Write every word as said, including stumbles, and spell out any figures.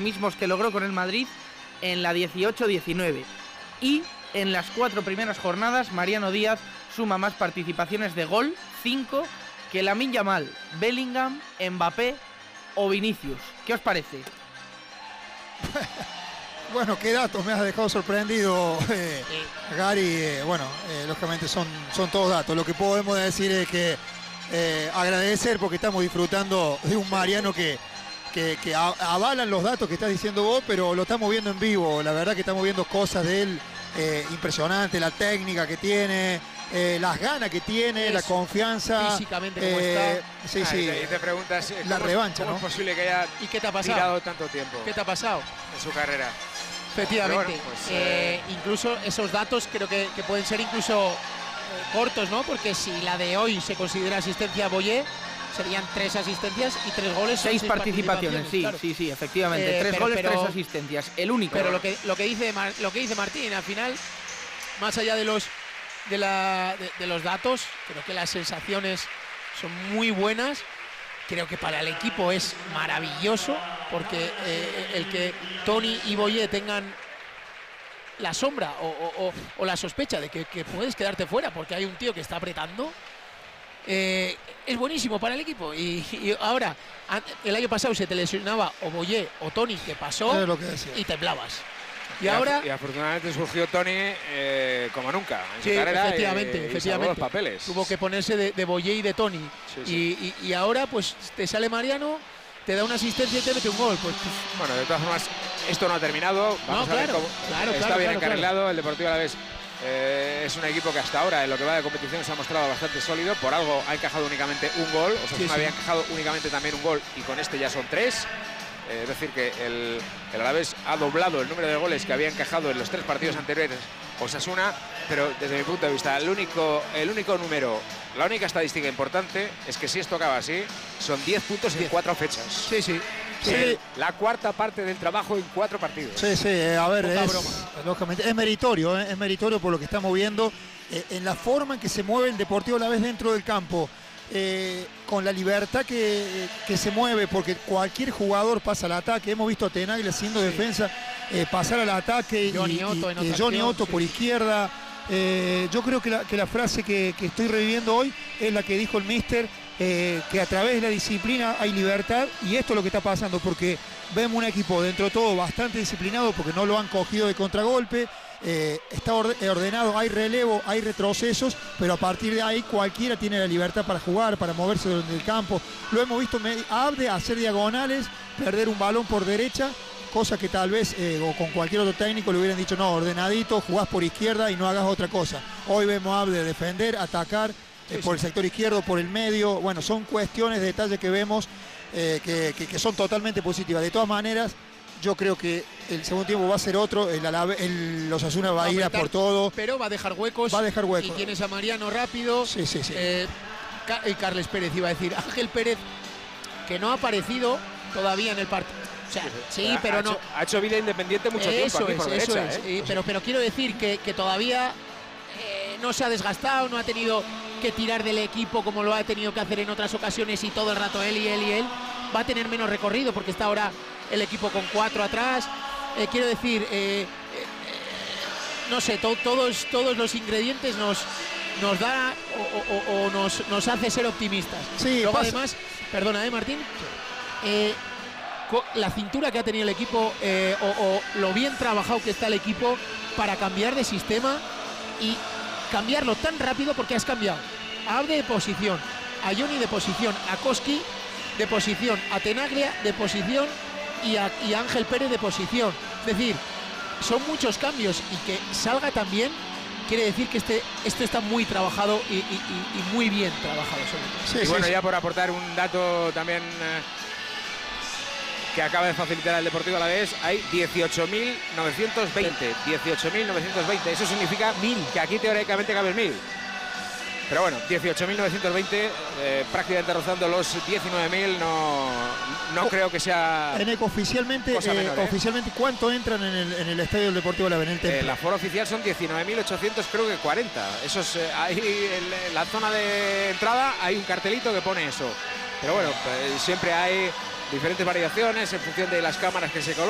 mismos que logró con el Madrid en la dieciocho diecinueve. Y en las cuatro primeras jornadas, Mariano Díaz suma más participaciones de gol, cinco, que Lamine Yamal, Bellingham, Mbappé o Vinicius. ¿Qué os parece? Bueno, qué datos, me has dejado sorprendido, eh, Sí. Gary. Eh, bueno, eh, lógicamente son, son todos datos. Lo que podemos decir es que eh, agradecer porque estamos disfrutando de un Mariano que, que, que a, avalan los datos que estás diciendo vos, pero lo estamos viendo en vivo. La verdad que estamos viendo cosas de él eh, impresionantes, la técnica que tiene, eh, las ganas que tiene, Eso. la confianza. Físicamente cómo eh, Sí, Ah, sí. y te, y te preguntas eh, La ¿cómo, revancha, ¿cómo ¿no? es posible que haya ¿Y qué te ha pasado? tirado tanto tiempo ¿Qué te ha pasado? en su carrera? Efectivamente. Pero bueno, pues, eh, eh, incluso esos datos creo que, que pueden ser incluso eh, cortos, ¿no? Porque si la de hoy se considera asistencia a Boyé, serían tres asistencias y tres goles. son Seis participaciones, sí, claro. sí, sí, efectivamente. Eh, tres pero- goles, pero- tres asistencias. El único. Pero lo que, lo que dice Mar- lo que dice Martín, al final, más allá de los de, la, de, de los datos, creo que las sensaciones son muy buenas. Creo que para el equipo es maravilloso, porque eh, el que Toni y Boyé tengan la sombra o, o- o- o la sospecha de que, que puedes quedarte fuera porque hay un tío que está apretando, eh, es buenísimo para el equipo. Y, y ahora, an- el año pasado se te lesionaba o Boyé o Toni, que pasó, Es lo que decía. y temblabas. Y, Y, af- ahora, y afortunadamente surgió Tony eh, como nunca en sí, su carrera. efectivamente, y, y salvó efectivamente. los papeles. Tuvo que ponerse de, de Boyé y de Toni. Sí, sí. Y, y- y ahora, pues, te sale Mariano, te da una asistencia y te mete un gol. Pues, pues, Bueno, de todas formas, esto no ha terminado. Vamos No, a ver claro, cómo claro, está claro, bien claro, encarrilado. El Deportivo Alavés eh, es un equipo que hasta ahora, en lo que va de competición, se ha mostrado bastante sólido. Por algo ha encajado únicamente un gol. O sea, Sí, sí. había encajado únicamente también un gol y con este ya son tres. Eh, es decir, que el, el Alavés ha doblado el número de goles que había encajado en los tres partidos anteriores Osasuna, pero desde mi punto de vista, el único, el único número, la única estadística importante es que si esto acaba así, son diez puntos en cuatro fechas. sí, sí. Sí, la cuarta parte del trabajo en cuatro partidos. Sí, sí, eh, a ver, Poca es, broma. lógicamente, es meritorio, eh, es meritorio por lo que estamos viendo, eh, en la forma en que se mueve el Deportivo Alavés dentro del campo, eh, con la libertad que, que se mueve, porque cualquier jugador pasa al ataque. Hemos visto a Tenaglia haciendo Sí. defensa, eh, pasar al ataque, Johnny y, Otto y- en eh, otra Johnny acción, Otto sí. por izquierda. Eh, yo creo que la, que la frase que, que estoy reviviendo hoy es la que dijo el míster, eh, que a través de la disciplina hay libertad, y esto es lo que está pasando, porque vemos un equipo dentro de todo bastante disciplinado, porque no lo han cogido de contragolpe, eh, está orde- ordenado, hay relevo, hay retrocesos, pero a partir de ahí cualquiera tiene la libertad para jugar, para moverse dentro del campo. Lo hemos visto me- a Abde hacer diagonales, perder un balón por derecha, cosa que tal vez eh, o con cualquier otro técnico le hubieran dicho: no, ordenadito, jugás por izquierda y no hagas otra cosa. Hoy vemos a Abde defender, atacar eh, por el sector izquierdo, por el medio. Bueno, son cuestiones, detalles que vemos eh, que, que- que son totalmente positivas. De todas maneras, yo creo que el segundo tiempo va a ser otro. El, Alave- el Osasuna va a ir a por todo. Pero va a dejar huecos. Va a dejar huecos. Y tienes a Mariano rápido. Sí, sí, sí. Eh, Ca- y Carles Pérez, iba a decir. Ángel Pérez, que no ha aparecido todavía en el partido. O sea, sí, pero ha no. Hecho, ha hecho vida independiente mucho tiempo Eso aquí es, por eso derecha. es. ¿eh? Eh, pero, pero quiero decir que, que todavía eh, no se ha desgastado, no ha tenido que tirar del equipo como lo ha tenido que hacer en otras ocasiones, y todo el rato él y él y él. Va a tener menos recorrido porque está ahora el equipo con cuatro atrás. Eh, quiero decir, eh, eh, eh, no sé, to- todos, todos los ingredientes nos, nos da o, o- o nos, nos hace ser optimistas. Sí, Luego pasa- además, perdona, ¿eh, Martín? Eh, co- la cintura que ha tenido el equipo, eh, o, o lo bien trabajado que está el equipo para cambiar de sistema y cambiarlo tan rápido, porque has cambiado a Abde de posición, a Johnny de posición, a Koski de posición, a Tenaglia de posición y a, y a Ángel Pérez de posición. Es decir, son muchos cambios, y que salga también quiere decir que este, esto está muy trabajado y, y- y- y muy bien trabajado sobre todo. Sí, Y sí, bueno, sí. ya por aportar un dato también eh, que acaba de facilitar al Deportivo Alavés, hay dieciocho mil novecientos veinte. dieciocho mil novecientos veinte. Eso significa Mil. que aquí teóricamente caben mil. Pero bueno, dieciocho mil novecientos veinte, eh, prácticamente rozando los diecinueve mil, no, no creo que sea... Eneco, oficialmente, Cosa eh, menor, ¿eh? oficialmente, ¿cuánto entran en el, en el Estadio del Deportivo Alavés, en el Eh, templo? el aforo oficial son diecinueve mil ochocientos, creo que cuarenta. Eso es, eh, ahí en, en la zona de entrada hay un cartelito que pone eso. Pero bueno, pues, siempre hay diferentes variaciones en función de las cámaras que se colocan.